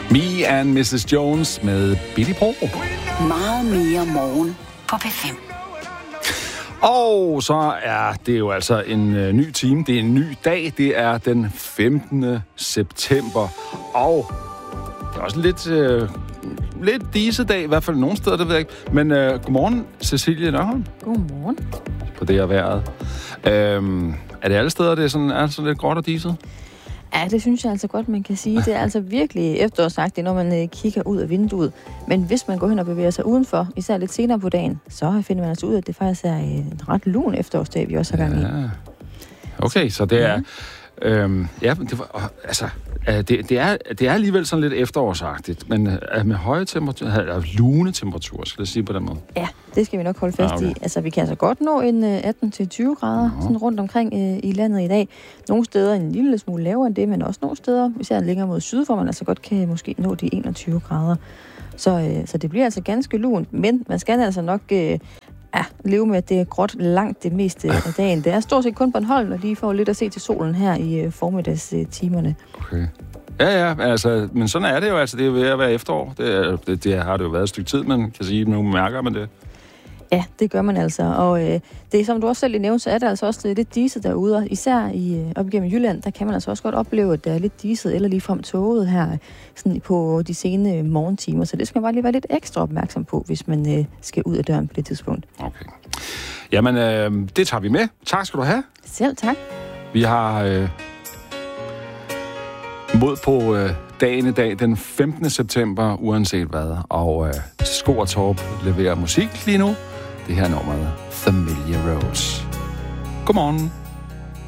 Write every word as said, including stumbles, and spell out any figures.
Me and missus Jones med Billy Paul. Meget mere morgen på P fem. Og så er det jo altså en øh, ny time. Det er en ny dag. Det er den femtende september. Og det er også lidt, øh, lidt disedag, i hvert fald nogle steder, det ved jeg ikke. Men øh, godmorgen, Cecilie Nørholm. Godmorgen. På det her vejret. Øhm, er det alle steder, det er sådan, er sådan lidt gråt og diset? Ja, det synes jeg altså godt, man kan sige. Det er altså virkelig efterårsagtigt, når man øh, kigger ud af vinduet. Men hvis man går hen og bevæger sig udenfor, især lidt senere på dagen, så finder man altså ud af, at det faktisk er en ret lun efterårsdag, vi også har gang i. Ja. Okay, så det er... Øhm, ja, det, var, altså, det, det, er, det er alligevel sådan lidt efterårsagtigt, men er med høje temperaturer, lune temperaturer, skal jeg sige på den måde? Ja, det skal vi nok holde fast ja, okay. i. Altså, vi kan altså godt nå en atten til tyve grader Nå. sådan rundt omkring øh, i landet i dag. Nogle steder en lille smule lavere end det, men også nogle steder, især længere mod syd, hvor man altså godt kan måske nå de enogtyve grader. Så, øh, så det bliver altså ganske lunt, men man skal altså nok... Øh, Ja, leve med, at det er gråt langt det meste af dagen. Det er stort set kun Bornholm, og lige får lidt at se til solen her i formiddagstimerne. Okay. Ja, ja, altså, men sådan er det jo. Altså, det er ved at være efterår. Det, er, det, det har det jo været et stykke tid, man kan sige. Nu mærker man det. Ja, det gør man altså. Og øh, det er, som du også selv lige nævnte, så er der altså også lidt diset derude. Især i, øh, op igennem Jylland, der kan man altså også godt opleve, at der er lidt diset eller ligefrem tåget her sådan på de sene morgentimer. Så det skal man bare lige være lidt ekstra opmærksom på, hvis man øh, skal ud af døren på det tidspunkt. Okay. Jamen, øh, det tager vi med. Tak skal du have. Selv tak. Vi har øh, mod på øh, dagen i dag, den femtende september, uanset hvad. Og øh, Sko og Torp leverer musik lige nu. Det her nummer, Familiar Rose. Godmorgen.